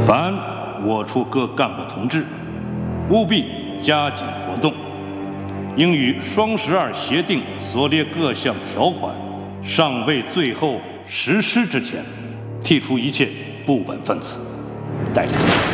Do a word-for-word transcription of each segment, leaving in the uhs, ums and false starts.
凡我处各干部同志，务必加紧活动，应与双十二协定所列各项条款尚未最后实施之前，剔除一切部本分子。代理。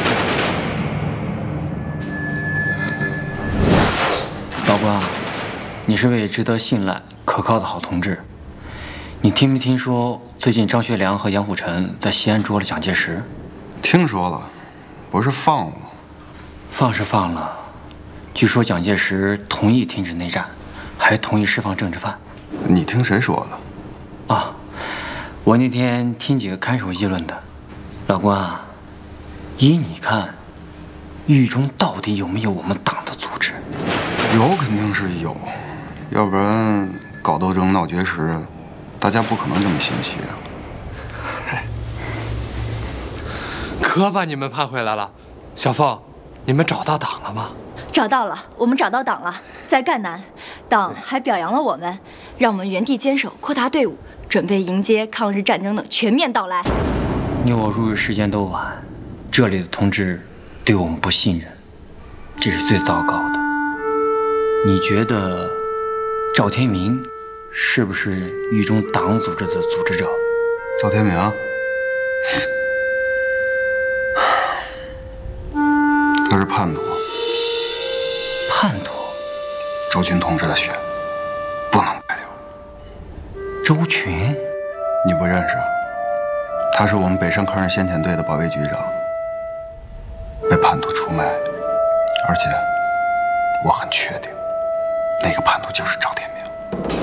老关啊，你是位值得信赖、可靠的好同志。你听没听说最近张学良和杨虎城在西安捉了蒋介石？ 听说了，不是放了吗？ 放是放了，据说蒋介石同意停止内战，还同意释放政治犯。 你听谁说的？ 啊，我那天听几个看守议论的。老关啊，依你看，狱中到底有没有我们党的组织？ 有肯定是有，要不然搞斗争闹绝食，大家不可能这么心齐啊。 可把你们盼回来了。小凤，你们找到党了吗？ 找到了，我们找到党了，在赣南，党还表扬了我们，让我们原地坚守，扩大队伍，准备迎接抗日战争的全面到来。 你我入狱时间都晚，这里的同志对我们不信任，这是最糟糕的。你觉得赵天明是不是狱中党组织的组织者？ 赵天明，他是叛徒。 叛徒？ 周群同志的血不能白流。 周群？ 你不认识？他是我们北上抗日先遣队的保卫局长，被叛徒出卖，而且我很确定，那个叛徒就是赵天明。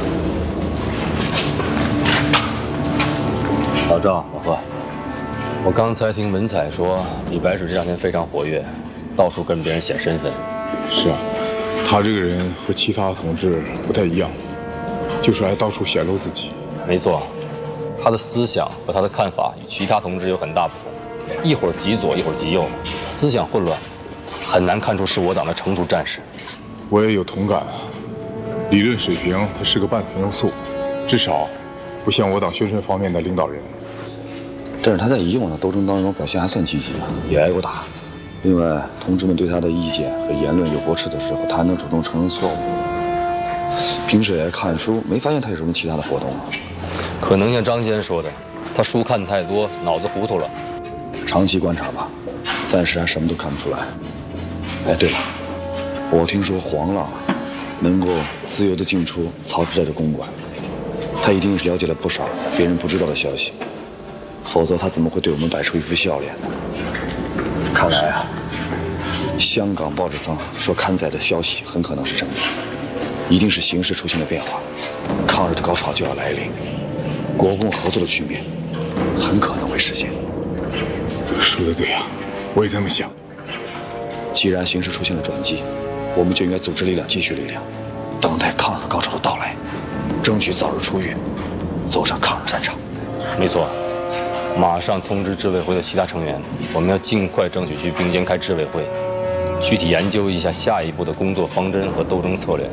老赵、老贺，我刚才听文采说，李白水这两天非常活跃，到处跟别人显身份。 是啊，他这个人和其他同志不太一样，就是爱到处显露自己。 没错。他的思想和他的看法与其他同志有很大不同，一会儿极左，一会儿极右，思想混乱，很难看出是我党的成熟战士。 我也有同感啊，理论水平他是个半平庸素，至少不像我党宣传方面的领导人。 但是他在以往的斗争当中表现还算积极啊，也挨过打。另外，同志们对他的意见和言论有驳斥的时候，他还能主动承认错误。平时也爱看书，没发现他有什么其他的活动啊。 可能像张先说的，他书看太多，脑子糊涂了。 长期观察吧，暂时还什么都看不出来。哎，对了，我听说黄浪能够自由地进出曹志寨的公馆，他一定是了解了不少别人不知道的消息，否则他怎么会对我们摆出一副笑脸呢？看来啊，香港报纸上说刊载的消息很可能是真的，一定是形势出现了变化，抗日的高潮就要来临。国共合作的局面很可能会实现。 说得对啊，我也这么想。 既然形势出现了转机，我们就应该组织力量，积蓄力量，等待抗日高潮的到来，争取早日出狱，走上抗日战场。 没错，马上通知执委会的其他成员，我们要尽快争取去并肩开执委会，具体研究一下下一步的工作方针和斗争策略。